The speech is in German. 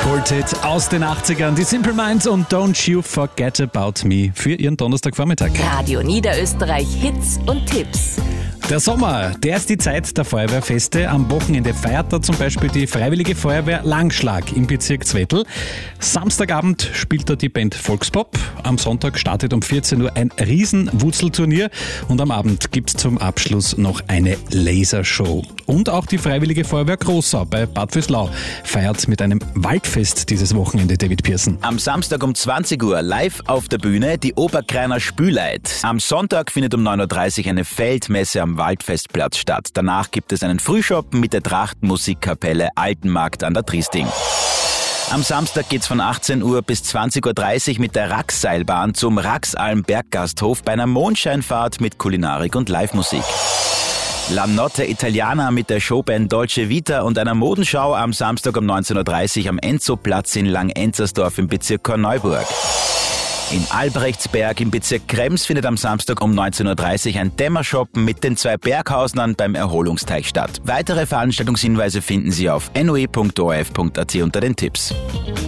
Kulthit aus den 80ern, die Simple Minds und Don't You Forget About Me für ihren Donnerstagvormittag. Radio Niederösterreich Hits und Tipps. Der Sommer, der ist die Zeit der Feuerwehrfeste. Am Wochenende feiert da zum Beispiel die Freiwillige Feuerwehr Langschlag im Bezirk Zwettl. Samstagabend spielt da die Band Volkspop. Am Sonntag startet um 14 Uhr ein Riesen-Wurzelturnier und am Abend gibt's zum Abschluss noch eine Lasershow. Und auch die Freiwillige Feuerwehr Großau bei Bad Vöslau feiert mit einem Waldfest dieses Wochenende, David Pearson. Am Samstag um 20 Uhr live auf der Bühne die Oberkreiner Spüleit. Am Sonntag findet um 9.30 Uhr eine Feldmesse am Waldfestplatz statt. Danach gibt es einen Frühschoppen mit der Trachtenmusikkapelle Altenmarkt an der Triesting. Am Samstag geht's von 18 Uhr bis 20.30 Uhr mit der Raxseilbahn zum Raxalm Berggasthof bei einer Mondscheinfahrt mit Kulinarik und Live-Musik. La Notte Italiana mit der Showband Dolce Vita und einer Modenschau am Samstag um 19.30 Uhr am Enzo-Platz in Langenzersdorf im Bezirk Korneuburg. In Albrechtsberg im Bezirk Krems findet am Samstag um 19.30 Uhr ein Dämmershoppen mit den 2 Berghausnern beim Erholungsteich statt. Weitere Veranstaltungshinweise finden Sie auf noe.orf.at unter den Tipps.